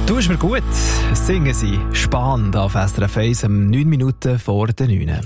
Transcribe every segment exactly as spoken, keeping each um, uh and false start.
Du ist mir gut. Singen sie spannend auf S R F eins um neun Minuten vor der neun.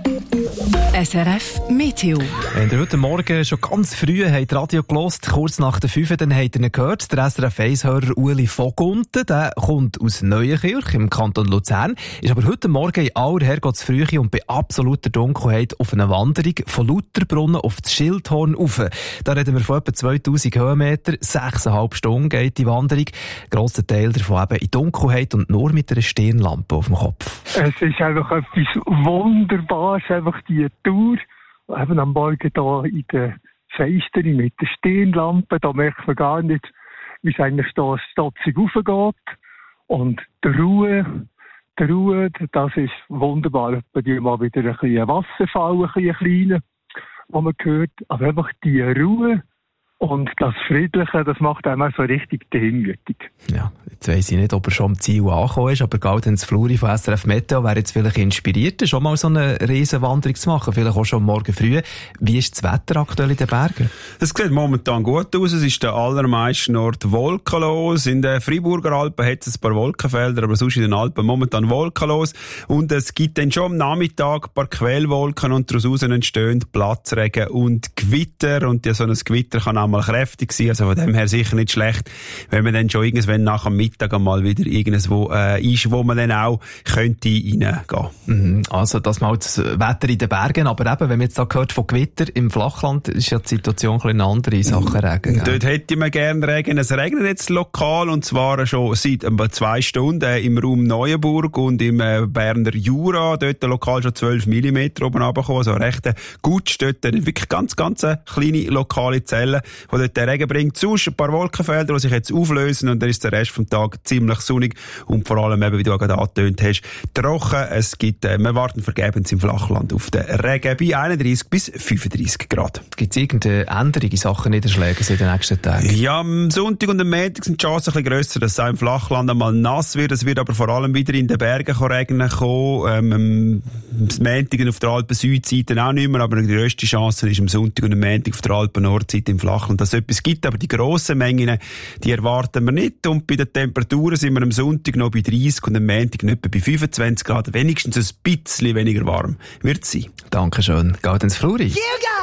S R F Meteo. Wenn ihr heute Morgen schon ganz früh habt Radio gehört, kurz nach der fünf, dann habt ihr ihn gehört. Der S R F eins-Hörer Ueli Vogunten, der kommt aus Neuenkirch im Kanton Luzern, ist aber heute Morgen in aller Herrgottsfrühe und bei absoluter Dunkelheit auf einer Wanderung von Lauterbrunnen auf das Schildhorn rauf. Da reden wir von etwa zweitausend Höhenmeter, sechseinhalb Stunden geht die Wanderung. Ein grosser Teil davon eben in Dunkelheit und nur mit einer Stirnlampe auf dem Kopf. Es ist einfach etwas Wunderbares, einfach die Tour. Eben am Morgen hier in der Feisterei mit der Stirnlampe, da merkt man gar nicht, wie es eigentlich da stotzig raufgeht. Und die Ruhe, die Ruhe, das ist wunderbar. Bei dir mal wieder ein bisschen Wasserfall, ein bisschen kleiner, wo man hört. Aber einfach die Ruhe und das Friedliche, das macht einmal so richtig demütig. Ja, jetzt weiss ich nicht, ob er schon am Ziel angekommen ist, aber Gaudenz Fluri von S R F Meteo wäre jetzt vielleicht inspiriert, schon mal so eine Riesenwanderung zu machen, vielleicht auch schon morgen früh. Wie ist das Wetter aktuell in den Bergen? Es sieht momentan gut aus, es ist der allermeisten Ort wolkenlos. In den Freiburger Alpen hat es ein paar Wolkenfelder, aber sonst in den Alpen momentan wolkenlos. Und es gibt dann schon am Nachmittag ein paar Quellwolken und daraus entstehen Platzregen und Gewitter. Und ja, so ein Gewitter kann auch mal kräftig sein, also von dem her sicher nicht schlecht, wenn man dann schon irgendwann nach dem Mittag einmal wieder irgendwo äh, ist, wo man dann auch könnte reingehen. Mhm, also das mal das Wetter in den Bergen, aber eben, wenn man jetzt da gehört von Gewitter im Flachland, ist ja die Situation ein bisschen eine andere in Sachen Regen. Ja. Dort hätte man gerne Regen. Es regnet jetzt lokal und zwar schon seit etwa zwei Stunden äh, im Raum Neuenburg und im äh, Berner Jura, dort lokal schon zwölf Millimeter oben runtergekommen, also recht gut, dort äh, wirklich ganz, ganz äh, kleine lokale Zellen, wo dort der Regen bringt. Sonst ein paar Wolkenfelder, die sich jetzt auflösen und dann ist der Rest vom Tag ziemlich sonnig und vor allem eben, wie du gerade angetönt hast, trocken. Es gibt, äh, wir warten vergebens im Flachland auf den Regen bei einunddreissig bis fünfunddreissig Grad. Gibt es irgendeine Änderung in Sachen Niederschläge in den nächsten Tagen? Ja, am Sonntag und am Montag sind die Chancen ein bisschen grösser, dass es auch im Flachland einmal nass wird. Es wird aber vor allem wieder in den Bergen regnen kommen. Ähm, am Montag auf der Alpen-Südseite auch nicht mehr, aber die grösste Chance ist am Sonntag und am Montag auf der Alpen-Nordseite im Flachland, dass es etwas gibt. Aber die grossen Mengen, die erwarten wir nicht. Und bei den Temperaturen sind wir am Sonntag noch bei dreißig und am Montag nicht bei fünfundzwanzig Grad. Wenigstens ein bisschen weniger warm wird es sein. Dankeschön. Gaudenz Fluri. You got